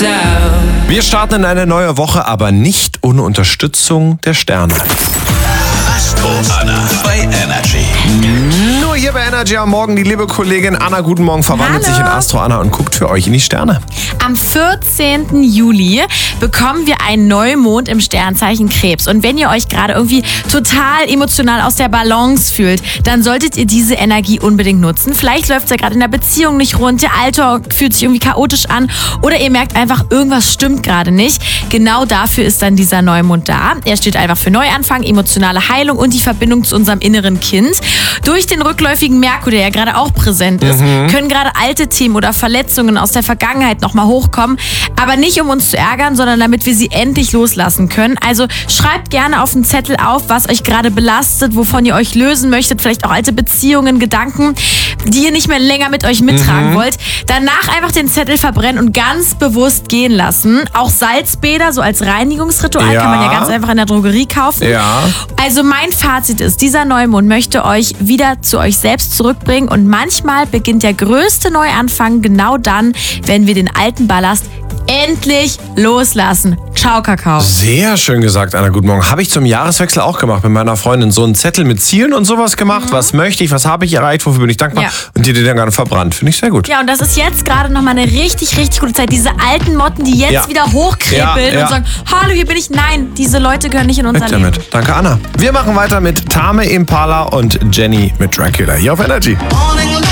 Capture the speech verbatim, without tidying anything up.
Wir starten in eine neue Woche, aber nicht ohne Unterstützung der Sterne. Astro Anna bei Energy. Nur hier bei Energy am Morgen die liebe Kollegin Anna, guten Morgen, verwandelt Hallo. sich in Astro Anna und guckt für euch in die Sterne. Am vierzehnten Juli bekommen wir einen Neumond im Sternzeichen Krebs. Und wenn ihr euch gerade irgendwie total emotional aus der Balance fühlt, dann solltet ihr diese Energie unbedingt nutzen. Vielleicht läuft es ja gerade in der Beziehung nicht rund, der Alltag fühlt sich irgendwie chaotisch an oder ihr merkt einfach, irgendwas stimmt gerade nicht. Genau dafür ist dann dieser Neumond da. Er steht einfach für Neuanfang, emotionale Heilung und die Verbindung zu unserem inneren Kind. Durch den rückläufigen Merkur, der ja gerade auch präsent ist, mhm. können gerade alte Themen oder Verletzungen aus der Vergangenheit nochmal hochkommen. Aber nicht, um uns zu ärgern, sondern damit wir sie endlich loslassen können. Also schreibt gerne auf einen Zettel auf, was euch gerade belastet, wovon ihr euch lösen möchtet. Vielleicht auch alte Beziehungen, Gedanken, die ihr nicht mehr länger mit euch mittragen mhm. wollt. Danach einfach den Zettel verbrennen und ganz bewusst gehen lassen. Auch Salzbäder, so als Reinigungsritual, ja. kann man ja ganz einfach in der Drogerie kaufen. Ja. Also mein Fazit ist, dieser Neumond möchte euch wieder zu euch selbst zurückbringen und manchmal beginnt der größte Neuanfang genau dann, wenn wir den alten Ballast endlich loslassen. Ciao, Kakao. Sehr schön gesagt, Anna. Guten Morgen. Habe ich zum Jahreswechsel auch gemacht mit meiner Freundin. So einen Zettel mit Zielen und sowas gemacht. Mhm. Was möchte ich, was habe ich erreicht, wofür bin ich dankbar? Ja. Und die die dann gerade verbrannt. Finde ich sehr gut. Ja, und das ist jetzt gerade nochmal eine richtig, richtig gute Zeit. Diese alten Motten, die jetzt ja. wieder hochkrepeln ja, ja. und sagen, hallo, hier bin ich. Nein, diese Leute gehören nicht in unser Leben. Damit. Danke, Anna. Wir machen weiter mit Tame Impala und Jenny mit Dracula. Hier auf Energy.